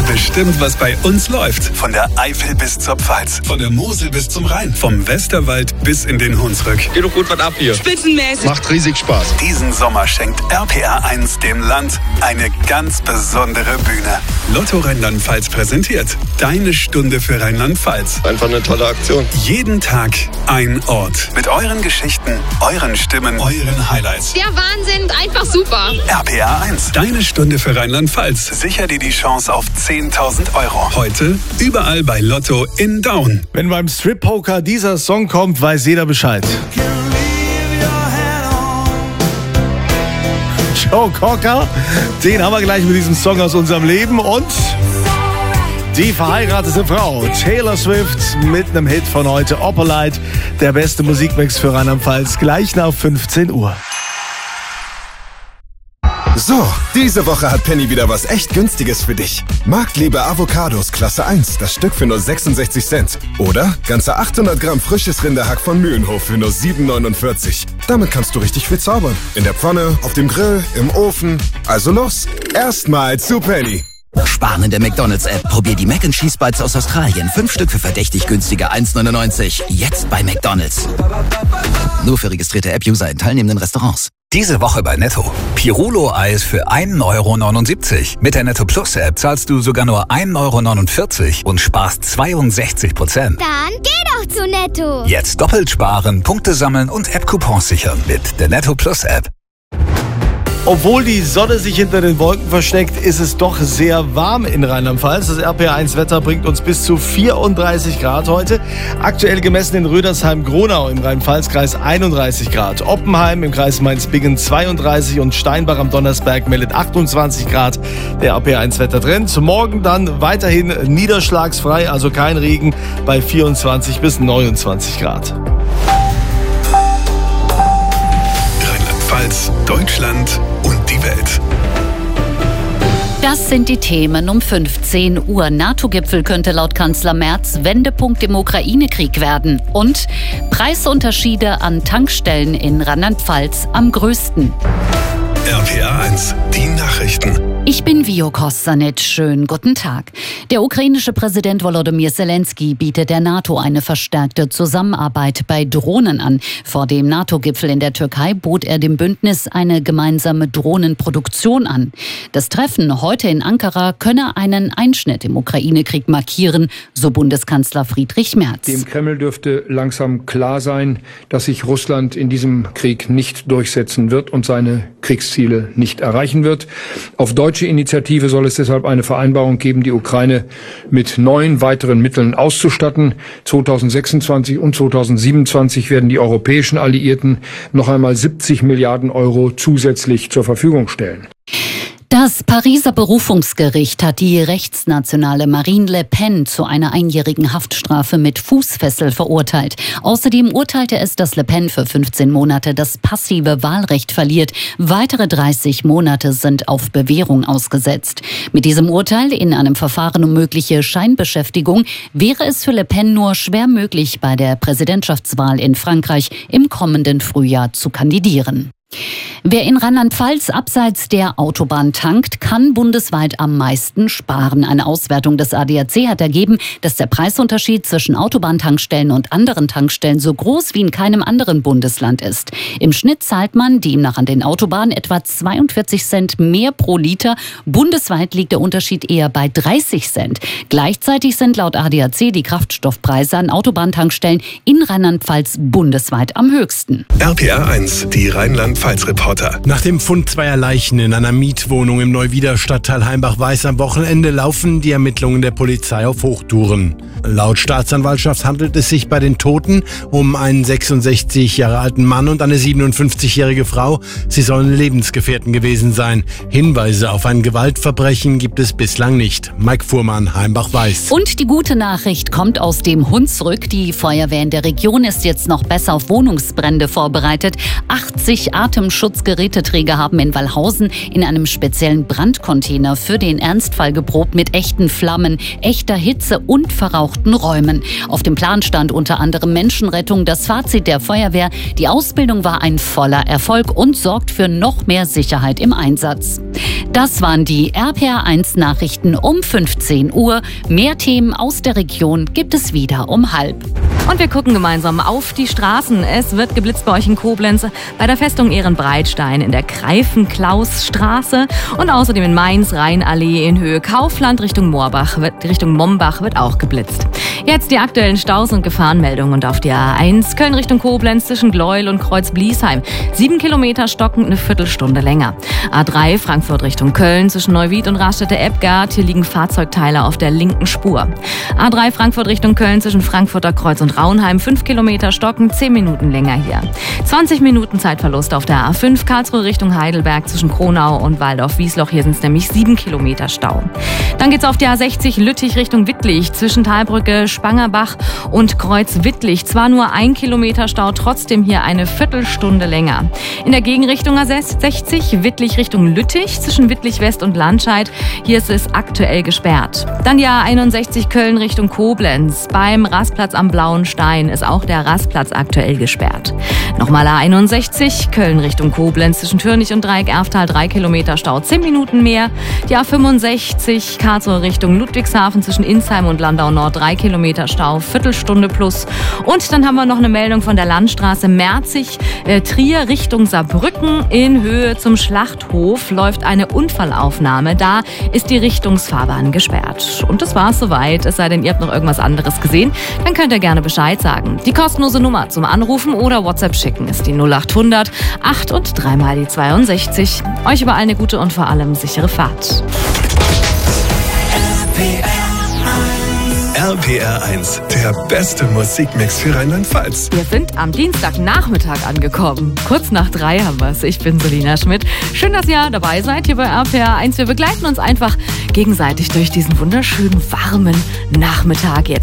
bestimmt, was bei uns läuft. Von der Eifel bis zur Pfalz, von der Mosel bis zum Rhein, vom Westerwald bis in den Hunsrück. Geht doch gut was ab hier. Spitzenmäßig. Macht riesig Spaß. Diesen Sommer schenkt RPR 1 dem Land eine ganz besondere Bühne. Lotto Rheinland-Pfalz präsentiert Deine Stunde für Rheinland-Pfalz. Einfach eine tolle Aktion. Jeden Tag ein Ort. Mit euren Geschichten, euren Stimmen, euren Highlights. Der Wahnsinn, einfach super. RPR 1. Deine Stunde für Rheinland-Pfalz. Sicher dir die Chance auf 10.000 €. Heute überall bei Lotto in Down. Wenn beim Strip-Poker dieser Song kommt, weiß jeder Bescheid. Joe Cocker, den haben wir gleich mit diesem Song aus unserem Leben und die verheiratete Frau Taylor Swift mit einem Hit von heute, Opalite, der beste Musikmix für Rheinland-Pfalz, gleich nach 15 Uhr. So, diese Woche hat Penny wieder was echt Günstiges für dich. Marktliebe Avocados Klasse 1, das Stück für nur 66 Cent. Oder ganze 800 Gramm frisches Rinderhack von Mühlenhof für nur 7,49. Damit kannst du richtig viel zaubern. In der Pfanne, auf dem Grill, im Ofen. Also los, erstmal zu Penny. Sparen in der McDonalds-App. Probier die Mac & Cheese Bites aus Australien. 5 Stück für verdächtig günstige 1,99. Jetzt bei McDonalds. Nur für registrierte App-User in teilnehmenden Restaurants. Diese Woche bei Netto. Pirulo-Eis für 1,79 €. Mit der Netto Plus App zahlst du sogar nur 1,49 € und sparst 62%. Dann geh doch zu Netto. Jetzt doppelt sparen, Punkte sammeln und App-Coupons sichern mit der Netto Plus App. Obwohl die Sonne sich hinter den Wolken versteckt, ist es doch sehr warm in Rheinland-Pfalz. Das RPR1-Wetter bringt uns bis zu 34 Grad heute. Aktuell gemessen in Rödersheim-Gronau im Rhein-Pfalz-Kreis 31 Grad. Oppenheim im Kreis Mainz-Bingen 32 und Steinbach am Donnersberg meldet 28 Grad. Der RPR1-Wettertrend. Morgen dann weiterhin niederschlagsfrei, also kein Regen, bei 24 bis 29 Grad. Rheinland-Pfalz, Deutschland und die Welt. Das sind die Themen um 15 Uhr. NATO-Gipfel könnte laut Kanzler Merz Wendepunkt im Ukraine-Krieg werden. Und Preisunterschiede an Tankstellen in Rheinland-Pfalz am größten. RPR 1, die Nachrichten. Ich bin Vio Kostanic. Schönen guten Tag. Der ukrainische Präsident Volodymyr Zelensky bietet der NATO eine verstärkte Zusammenarbeit bei Drohnen an. Vor dem NATO-Gipfel in der Türkei bot er dem Bündnis eine gemeinsame Drohnenproduktion an. Das Treffen heute in Ankara könne einen Einschnitt im Ukraine-Krieg markieren, so Bundeskanzler Friedrich Merz. Dem Kreml dürfte langsam klar sein, dass sich Russland in diesem Krieg nicht durchsetzen wird und seine Kriegsziele nicht erreichen wird. Auf deutsche Initiative soll es deshalb eine Vereinbarung geben, die Ukraine mit 9 weiteren Mitteln auszustatten. 2026 und 2027 werden die europäischen Alliierten noch einmal 70 Milliarden € zusätzlich zur Verfügung stellen. Das Pariser Berufungsgericht hat die rechtsnationale Marine Le Pen zu einer einjährigen Haftstrafe mit Fußfessel verurteilt. Außerdem urteilte es, dass Le Pen für 15 Monate das passive Wahlrecht verliert. Weitere 30 Monate sind auf Bewährung ausgesetzt. Mit diesem Urteil in einem Verfahren um mögliche Scheinbeschäftigung wäre es für Le Pen nur schwer möglich, bei der Präsidentschaftswahl in Frankreich im kommenden Frühjahr zu kandidieren. Wer in Rheinland-Pfalz abseits der Autobahn tankt, kann bundesweit am meisten sparen. Eine Auswertung des ADAC hat ergeben, dass der Preisunterschied zwischen Autobahntankstellen und anderen Tankstellen so groß wie in keinem anderen Bundesland ist. Im Schnitt zahlt man demnach an den Autobahnen etwa 42 Cent mehr pro Liter. Bundesweit liegt der Unterschied eher bei 30 Cent. Gleichzeitig sind laut ADAC die Kraftstoffpreise an Autobahntankstellen in Rheinland-Pfalz bundesweit am höchsten. RPR 1, die Rheinland-Pfalz-Reporter. Nach dem Fund 2 Leichen in einer Mietwohnung im Neuwieder Stadtteil Heimbach-Weiß am Wochenende laufen die Ermittlungen der Polizei auf Hochtouren. Laut Staatsanwaltschaft handelt es sich bei den Toten um einen 66 Jahre alten Mann und eine 57-jährige Frau. Sie sollen Lebensgefährten gewesen sein. Hinweise auf ein Gewaltverbrechen gibt es bislang nicht. Mike Fuhrmann, Heimbach-Weiß. Und die gute Nachricht kommt aus dem Hunsrück. Die Feuerwehr in der Region ist jetzt noch besser auf Wohnungsbrände vorbereitet. 80 Atemschutzgeräteträger haben in Wallhausen in einem speziellen Brandcontainer für den Ernstfall geprobt mit echten Flammen, echter Hitze und verrauchten Räumen. Auf dem Plan stand unter anderem Menschenrettung. Das Fazit der Feuerwehr: Die Ausbildung war ein voller Erfolg und sorgt für noch mehr Sicherheit im Einsatz. Das waren die RPR1 Nachrichten um 15 Uhr. Mehr Themen aus der Region gibt es wieder um 12:30. Und wir gucken gemeinsam auf die Straßen. Es wird geblitzt bei euch in Koblenz, bei der Festung Ehrenbreitstein, in der Greifenklausstraße und außerdem in Mainz, Rheinallee in Höhe Kaufland Richtung Mombach wird auch geblitzt. Jetzt die aktuellen Staus und Gefahrenmeldungen und auf der A1 Köln Richtung Koblenz zwischen Gleuel und Kreuz-Bliesheim. 7 Kilometer stockend, eine Viertelstunde länger. A3 Frankfurt Richtung Köln zwischen Neuwied und Raststätte-Ebgard. Hier liegen Fahrzeugteile auf der linken Spur. A3 Frankfurt Richtung Köln zwischen Frankfurter Kreuz und Raunheim. 5 Kilometer stockend, 10 Minuten länger hier. 20 Minuten Zeitverlust auf der A5 Karlsruhe Richtung Heidelberg zwischen Kronau und Waldorf-Wiesloch. Hier sind es nämlich 7 Kilometer Stau. Dann geht's auf der A60 Lüttich Richtung Wittlich zwischen Talbrücke, Spangerbach und Kreuz-Wittlich. Zwar nur 1 Kilometer Stau, trotzdem hier eine Viertelstunde länger. In der Gegenrichtung A60 Wittlich Richtung Lüttich zwischen Wittlich West und Landscheid. Hier ist es aktuell gesperrt. Dann die A61 Köln Richtung Koblenz. Beim Rastplatz am Blauen Stein ist auch der Rastplatz aktuell gesperrt. Nochmal A61 Köln Richtung Koblenz zwischen Türnich und Dreieck-Erftal. 3 Kilometer Stau, 10 Minuten mehr. Die A65 Karlsruhe Richtung Ludwigshafen zwischen Insheim und Landau Nord. 3 Kilometer Stau, Viertelstunde plus. Und dann haben wir noch eine Meldung von der Landstraße Merzig, Trier Richtung Saarbrücken. In Höhe zum Schlachthof läuft eine Unfallaufnahme. Da ist die Richtungsfahrbahn gesperrt. Und das war's soweit. Es sei denn, ihr habt noch irgendwas anderes gesehen. Dann könnt ihr gerne Bescheid sagen. Die kostenlose Nummer zum Anrufen oder WhatsApp schicken ist die 0800 8 und 3 mal die 62. Euch überall eine gute und vor allem sichere Fahrt. RPR1, der beste Musikmix für Rheinland-Pfalz. Wir sind am Dienstagnachmittag angekommen. Kurz nach 3 haben wir es. Ich bin Selina Schmidt. Schön, dass ihr dabei seid hier bei RPR1. Wir begleiten uns einfach gegenseitig durch diesen wunderschönen, warmen Nachmittag. Jetzt